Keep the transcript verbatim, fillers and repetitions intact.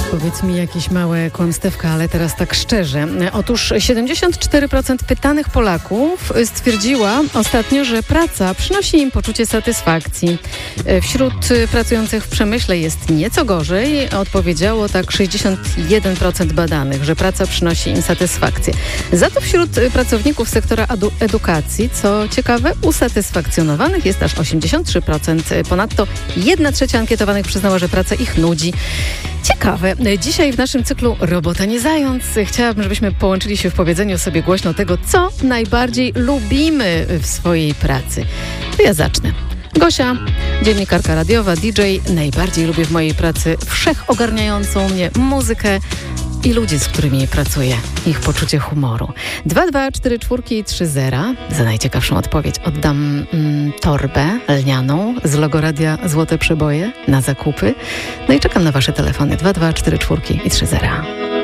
Powiedz mi jakieś małe kłamstewka, ale teraz tak szczerze. Otóż siedemdziesiąt cztery procent pytanych Polaków stwierdziła ostatnio, że praca przynosi im poczucie satysfakcji. Wśród pracujących w przemyśle jest nieco gorzej. Odpowiedziało tak sześćdziesiąt jeden procent badanych, że praca przynosi im satysfakcję. Za to wśród pracowników sektora edu- edukacji, co ciekawe, usatysfakcjonowanych jest aż osiemdziesiąt trzy procent. Ponadto jedna trzecia ankietowanych przyznała, że praca ich nudzi. Ciekawe. Dzisiaj w naszym cyklu Robota nie zając chciałabym, żebyśmy połączyli się w powiedzeniu sobie głośno tego, co najbardziej lubimy w swojej pracy. To ja zacznę. Gosia, dziennikarka radiowa, D J. Najbardziej lubię w mojej pracy wszechogarniającą mnie muzykę i ludzi, z którymi pracuję. Ich poczucie humoru. dwa dwa cztery cztery trzy zero. Za najciekawszą odpowiedź oddam mm, torbę lnianą z logo Radia Złote Przeboje na zakupy. No i czekam na wasze telefony dwa dwa cztery cztery i trzy zero.